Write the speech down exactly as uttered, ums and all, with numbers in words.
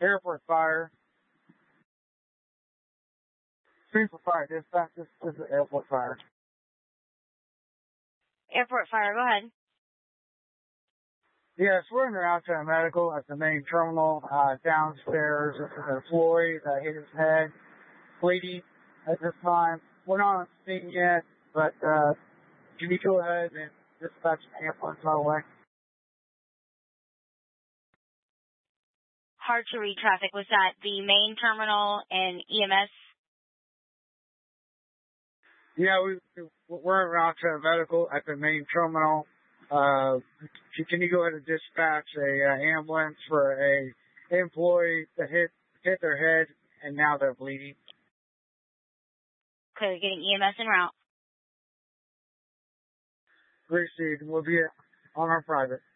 Airport fire. Street for fire. Dispatch. This, this is airport fire. Airport fire. Go ahead. Yes, we're in route to medical at the main terminal. Uh, downstairs, an employee that hit his head, bleeding at this time. We're not on scene yet, but uh, can you go ahead and dispatch an ambulance our way? Hard to read traffic. Was that the main terminal and E M S? Yeah, we, we're en route to medical at the main terminal. Uh, can you go ahead and dispatch a uh, ambulance for a employee that hit hit their head and now they're bleeding? Okay, getting E M S en route. Received. We'll be on our private.